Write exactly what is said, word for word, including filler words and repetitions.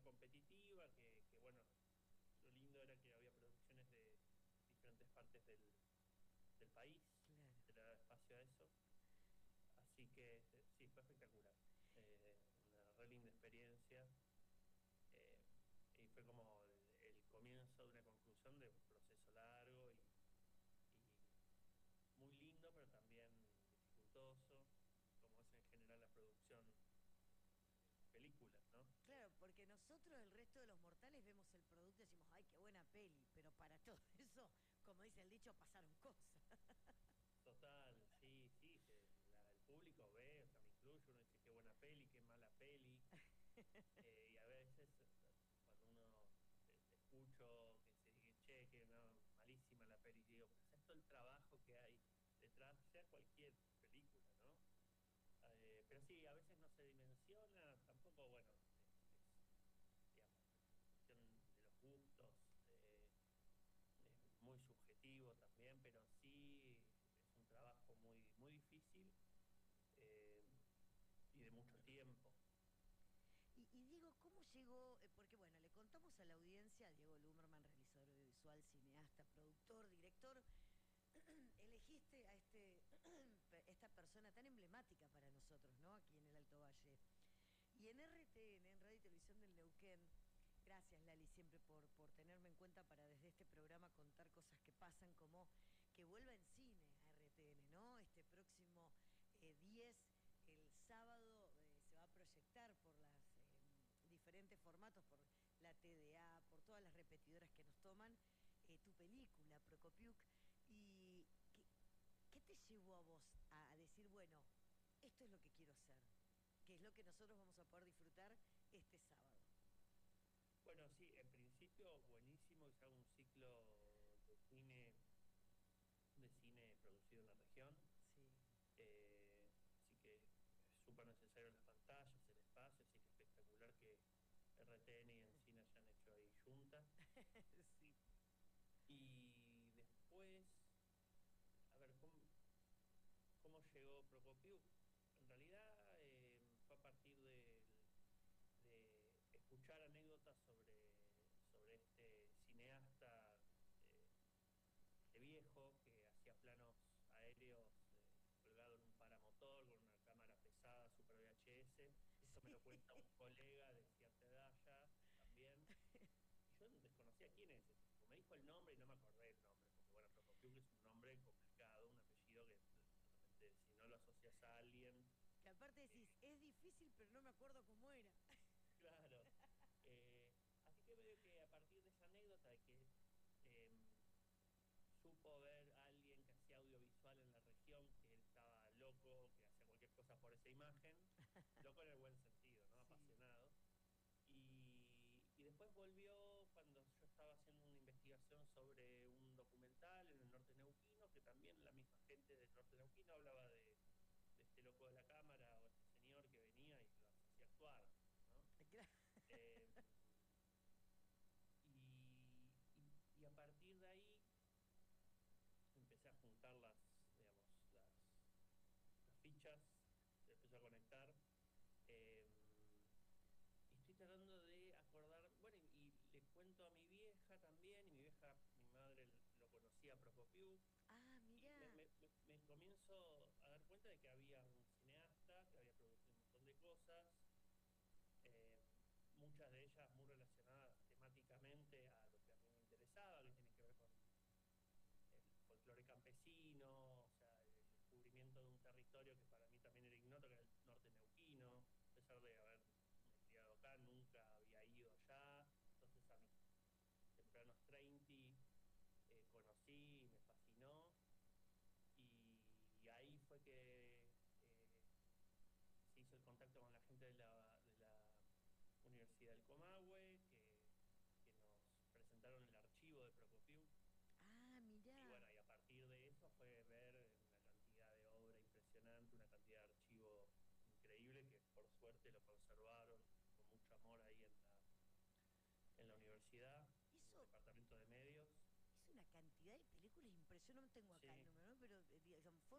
competitiva, que, que bueno, lo lindo era que había producciones de diferentes partes del, del país, Claro. se le daba espacio a eso. Así que sí, fue espectacular. Eh, una re linda experiencia. Eh, y fue como el, el comienzo de una conclusión de un proceso largo y, y muy lindo, pero también dificultoso, como es en general la producción de películas, ¿no? Claro, porque nosotros, el resto de los mortales, vemos el producto y decimos, ay, qué buena peli, pero para todo eso, como dice el dicho, pasaron cosas. Total, sí, sí, se, la, el público ve, o sea, me incluyo, uno dice qué buena peli, qué mala peli, eh, y a veces cuando uno eh, escucho que se dice, che, que no, malísima la peli, digo, pues es todo el trabajo que hay detrás, sea cualquier película, ¿no? Eh, pero sí, a veces no se dimensiona, tampoco, bueno, es, es digamos, cuestión de los gustos, eh, es muy subjetivo también, pero sí es un trabajo muy, muy difícil eh, y de mucho tiempo. Y, y Diego, ¿cómo llegó? Eh, porque bueno, le contamos a la audiencia, Diego Lumerman, realizador audiovisual, cineasta, productor, director, elegiste a este, esta persona tan emblemática para nosotros, ¿no? Aquí en el Alto Valle. Y en R T N, en Radio y Televisión del Neuquén, gracias Lali siempre por, por tenerme en cuenta para desde este programa contar cosas que pasan, como que vuelva en cine a R T N, ¿no? Este próximo eh, diez, el sábado, eh, se va a proyectar por los eh, diferentes formatos, por la T D A, por todas las repetidoras que nos toman, eh, tu película, Procopiuk. ¿Y qué, qué te llevó a vos a, a decir, bueno, esto es lo que quiero hacer? Que es lo que nosotros vamos a poder disfrutar este sábado. Bueno, sí, en principio buenísimo que se haga un ciclo de cine, de cine producido en la región. Sí. Eh, así que es súper necesario las pantallas, el espacio, así que espectacular que R T N y Encina hayan hecho ahí junta. Sí. Y después, a ver, ¿cómo, cómo llegó Procopio? En realidad eh, fue a partir de, de escuchar anécdotas sobre, sobre este cineasta eh, de viejo que hacía planos aéreos eh, colgado en un paramotor con una cámara pesada, super V H S. Esto me Sí. lo cuenta un colega de cierta edad ya también. Y yo desconocía quién es. Me dijo el nombre y no me acordé el nombre, porque bueno, Procopio es un nombre complicado, un apellido que si no lo asocias a alguien. Que aparte decís, Eh, es difícil, pero no me acuerdo cómo era. claro. Eh, así que veo que a partir de esa anécdota de que eh, supo ver a alguien que hacía audiovisual en la región, que él estaba loco, que hacía cualquier cosa por esa imagen, loco en el buen sentido, ¿no? Sí. Apasionado. Y, y después volvió cuando yo estaba haciendo una investigación sobre un documental en el norte neuquino, que también la misma gente del norte neuquino hablaba de, de este loco de la cámara o este señor que venía y lo hacía actuar, ¿no? Eh, y, y, y a partir de ahí empecé a juntar las, digamos, las, las fichas, se empezó a conectar. Eh, y estoy tratando de acordar, bueno, y, y le cuento a mi vieja también, y mi vieja, mi madre lo conocía a Procopiu, Ah, y me, mirá. me, me, comienzo a dar cuenta de que había un cineasta que había producido un montón de cosas, eh, muchas de ellas muy relacionadas temáticamente a lo que a mí me interesaba, que tiene que ver con el folclore campesino, o sea, el descubrimiento de un territorio que para mí también era ignoto, que era el norte neuquino, a pesar de haberme criado acá, nunca había ido allá, entonces a mis tempranos treinta eh, conocí y me fascinó, y, y ahí fue que eh, se hizo el contacto con la gente de la, de la Universidad del Comahue, que, que nos presentaron el archivo de Procopiu. Ah, Y mirá. bueno, y a partir de eso fue ver una cantidad de obra impresionante, una cantidad de archivo increíble que por suerte lo conservaron con mucho amor ahí en la, en la universidad, en el Eso departamento de medios. es una cantidad de películas impresionante. No tengo acá el Sí, número, ¿no? Pero eh, digamos,